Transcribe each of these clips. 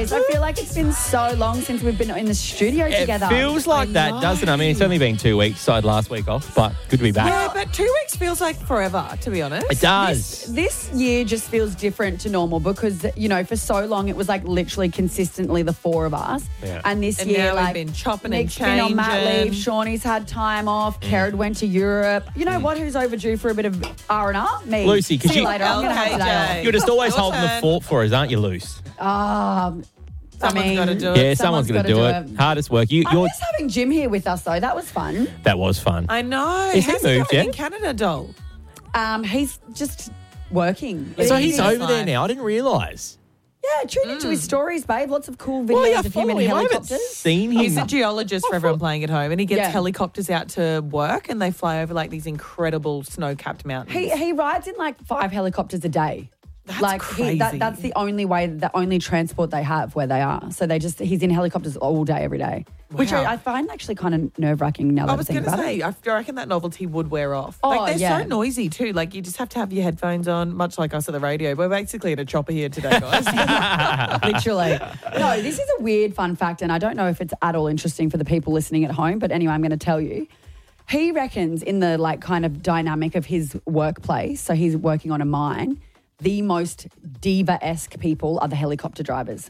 this. I feel like it's been so long since we've been in the studio together. It feels like that, doesn't it? I mean, it's only been 2 weeks, so I had last week off, but good to be back. Yeah, but 2 weeks feels like forever, to be honest. It does. This year just feels different to normal because, you know, for so long it was like literally consistently the four of us. Yeah. And this And year, now we've like, been chopping and Nick's been on mat changing. leave, Shawnee's had time off, Kerrod went to Europe. You know what? Who's overdue for a bit of R&R? Me. Lucy, 'cause See you you- later. I'm going to have today You're just always Your holding the turn. fort for us, aren't you, Luce? off. Someone's got to do it. Yeah, someone's going to do it. Hardest work. I miss having Jim here with us, though. That was fun. That was fun. I know. Has he How's moved going yet? in Canada, doll? He's just working. So he's Living his over there life. now. I didn't realise. Yeah, tune into his stories, babe. Lots of cool videos Well, yeah, of him follow in him. I haven't helicopters. seen him. He's a geologist for everyone playing at home, and he gets Yeah. helicopters out to work, and they fly over like these incredible snow-capped mountains. He rides in like 5 helicopters a day. That's crazy. That's the only way, the only transport they have where they are. So he's in helicopters all day, every day, which Wow. I find actually kind of nerve-wracking now that I I was think going to about say, it. I reckon that novelty would wear off. Oh, Like, they're yeah. so noisy too. Like, you just have to have your headphones on, much like us at the radio. We're basically at a chopper here today, guys. Literally. No, this is a weird fun fact, and I don't know if it's at all interesting for the people listening at home, but anyway, I'm going to tell you. He reckons in the like kind of dynamic of his workplace, so he's working on a mine, the most diva-esque people are the helicopter drivers.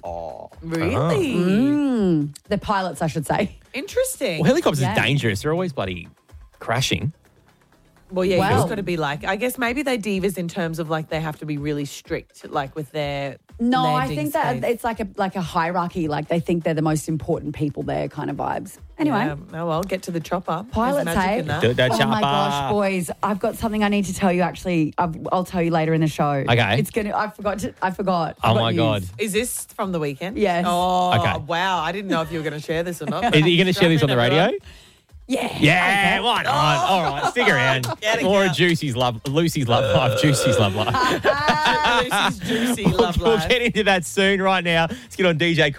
Really? The pilots, I should say. Interesting. Well, helicopters Yeah. are dangerous. They're always bloody crashing. Well, yeah, Wow. you've just got to be like, I guess maybe they divas in terms of like they have to be really strict, like with their No, I landing think that space. it's like a hierarchy. Like they think they're the most important people there, kind of vibes. Anyway, Yeah. Oh, well, get to the chopper. There's pilots, magic hey? in that. Do that Oh my chopper. gosh, boys! I've got something I need to tell you. Actually, I'll tell you later in the show. Okay. It's gonna. I forgot. I've Oh got my news. God. Is this from the weekend? Yes. Oh, Okay. wow. I didn't know if you were going to share this or not. Are you going to share this on the radio? Yeah. Yeah, why not? All right, stick around. Get it, More girl. of Lucy's Love Life. Juicy's Love Life. Lucy's juicy love We'll life. get into that soon. Right now, let's get on DJ